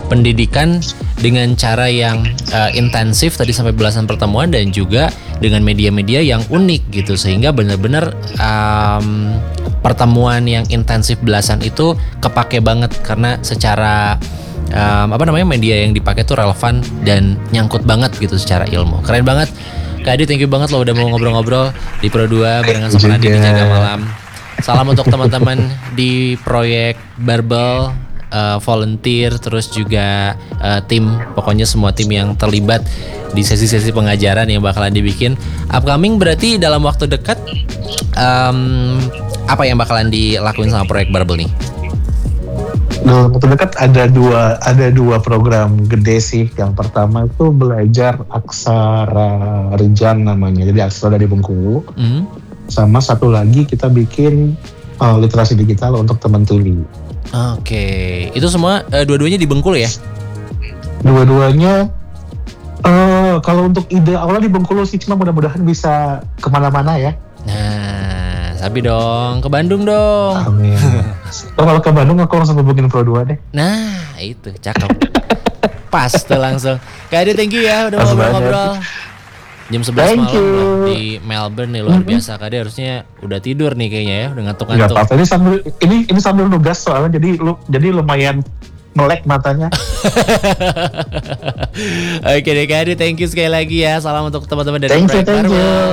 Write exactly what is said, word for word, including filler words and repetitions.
pendidikan dengan cara yang uh, intensif tadi sampai belasan pertemuan dan juga dengan media-media yang unik gitu, sehingga benar-benar um, pertemuan yang intensif belasan itu kepake banget karena secara um, apa namanya media yang dipakai tuh relevan dan nyangkut banget gitu secara ilmu. Keren banget. Kak Adi, thank you banget loh udah mau ngobrol-ngobrol di Pro dua barengan sama Nadine di Jaga Malam. Salam untuk teman-teman di proyek Barbel, uh, volunteer, terus juga uh, tim, pokoknya semua tim yang terlibat di sesi-sesi pengajaran yang bakalan dibikin. Upcoming berarti dalam waktu dekat, um, apa yang bakalan dilakuin sama proyek Barbel nih? Dalam waktu dekat ada dua ada dua program gede sih. Yang pertama itu belajar aksara Rejang namanya, jadi aksara dari Bengkulu. Mm. Sama satu lagi kita bikin uh, literasi digital untuk teman tuli. Oke, itu semua uh, dua-duanya di Bengkulu ya? Dua-duanya uh, kalau untuk ide awalnya di Bengkulu sih, cuma mudah-mudahan bisa kemana-mana ya. Nah, sabi dong, ke Bandung dong. Amin. Oh, kalau ke Bandung aku langsung hubungin Pro dua deh. Nah, itu cakep. Pas tuh langsung. Kak Adi, thank you ya udah ngobrol-ngobrol. Jam sebelas malam loh di Melbourne nih, luar mm-hmm. biasa. Kak Adi harusnya udah tidur nih kayaknya ya, udah ngantuk-ngantuk. Enggak apa-apa, ini sambil ini ini sambil nugas soalnya, jadi lu jadi lumayan melek matanya. Oke deh Kak Adi, thank you sekali lagi ya. Salam untuk teman-teman dari Proyek Barbel.